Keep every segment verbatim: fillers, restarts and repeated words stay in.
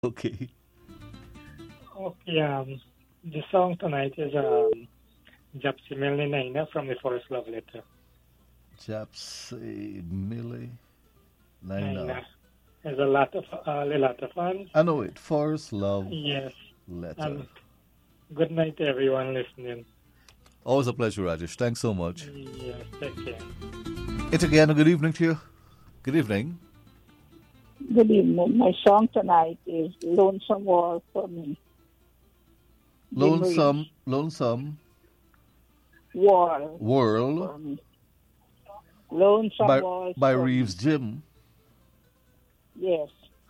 Okay. Okay, um, the song tonight is um, Japsi Milne Naina from the Forest Love Letter. Japsi Millie Naina. Naina. There's a lot of uh, a lot of fans. I know it. First Love Yes, Letter. and good night to everyone listening. Always a pleasure, Rajesh. Thanks so much. Yes, take care. It's again a good evening to you. Good evening. Good evening. My song tonight is Lonesome War for Me. Lonesome, Lonesome War World for me. Lonesome by, War by for Reeves me. Jim. Yes.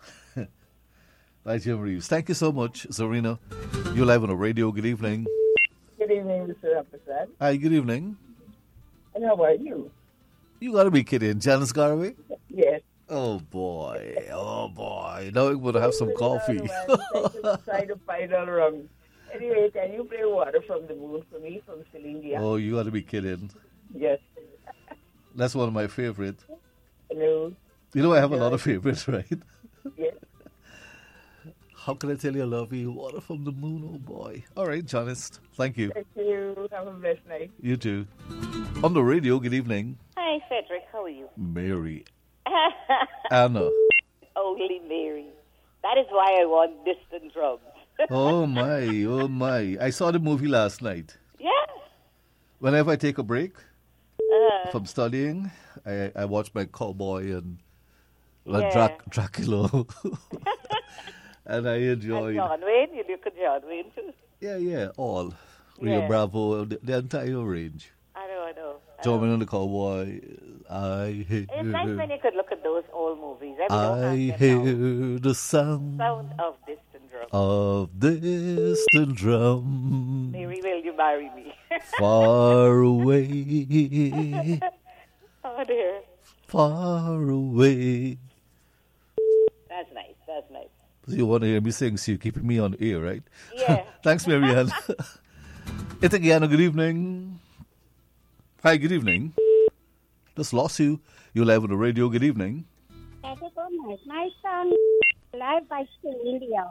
By Jim Reeves. Thank you so much, Zarina. You're live on the radio. Good evening. Good evening, Mister Ampersand. Hi, good evening. And how are you? You gotta be kidding. Janice Garvey? Yes. Oh boy. Oh boy. Now we're gonna have some coffee. Trying to find all wrong. Anyway, can you play Water from the Moon for me from Celine Dion? Oh, you gotta be kidding. Yes. That's one of my favorite. Hello. You know I have a lot of favorites, right? Yes. How can I tell you I love you? Water from the moon, oh boy. All right, Janice. Thank you. Thank you. Have a blessed night. You too. On the radio, good evening. Hi, Cedric. How are you? Mary. Anna. Only Mary. That is why I want distant drums. Oh my, oh my. I saw the movie last night. Yeah. Whenever I take a break Uh, from studying, I, I watch my cowboy and uh, Yeah. Drac- Dracula. And I enjoy and John Wayne. You look at John Wayne too. Yeah, yeah, all. Rio Yeah. Bravo, the, the entire range. I know, I know. I John know. Wayne and the Cowboy. I hear, It's nice when you could look at those old movies. I, don't I have them now. hear the sound Sound of distant drums. of distant drum Mary, will you marry me? far away, Oh dear. far away. That's nice. That's nice. So you want to hear me sing, so you're keeping me on air, right? Yeah. Thanks, Marianne. It's again a good evening. Hi, good evening. Just lost you. You're live on the radio. Good evening. Thank you so much. My song live by Celine Dion.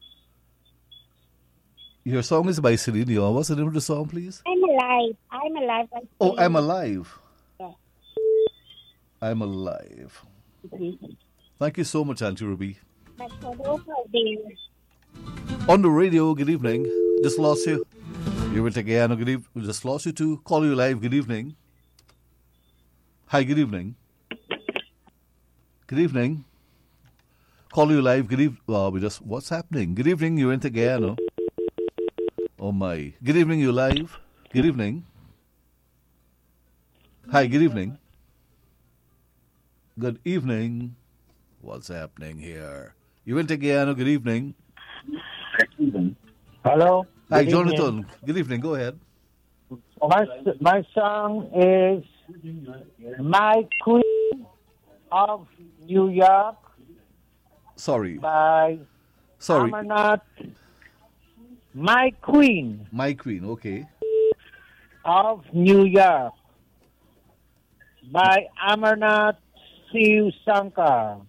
Your song is by Celine Dion. What's the name of the song, please? I'm alive. I'm alive by Oh, Celine I'm alive. Yeah. I'm alive. Dion. Thank you so much, Auntie Ruby. But for those out there, On the radio, good evening. Just lost you. You're with again. Good evening. Just lost you too. Call you live. Good evening. Hi, good evening. Good evening. Call you live. Good evening. Well, we just, what's happening? Good evening. You're in Tagano. Oh my. Good evening. You live. Good evening. Hi, good evening. Good evening. What's happening here? You're in Tagano. Good evening. Hello. Hi, Good Jonathan. Good evening. Go ahead. evening. My my song is "My Queen of New York" Sorry. by Sorry. Amarnath. My Queen My Queen. Okay. of New York by Amarnath Shiv Shankar.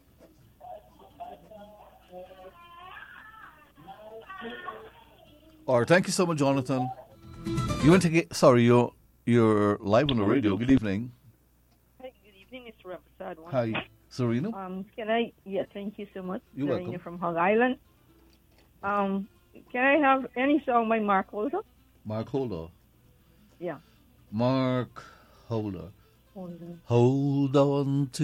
All right. Thank you so much, Jonathan. You went to get. Sorry, you're you're live on the radio. Good evening. Hi, good evening, Mister Rampersad. Hi, Serena. Um, can I? Yeah, thank you so much. You're Serena welcome. from Hog Island. Um, can I have any song by Mark Holder? Mark Holder. Yeah. Mark Holder. Holder. Hold on to